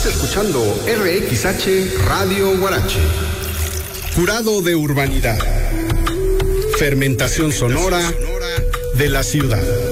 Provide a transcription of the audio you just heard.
escuchando RXH Radio Huarache. Jurado de urbanidad. Fermentación sonora de la ciudad.